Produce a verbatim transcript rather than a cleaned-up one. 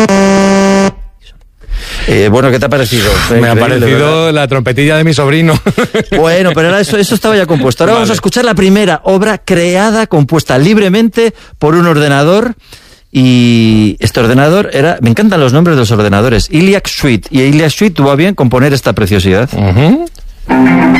Eh, bueno, ¿qué te ha parecido? Me ha parecido ¿verdad? La trompetilla de mi sobrino. Bueno, pero eso, eso estaba ya compuesto. Ahora vale. Vamos a escuchar la primera obra creada, compuesta libremente por un ordenador. Y este ordenador era... Me encantan los nombres de los ordenadores. Iliac Suite. Y Iliac Suite tuvo a bien componer esta preciosidad. Uh-huh.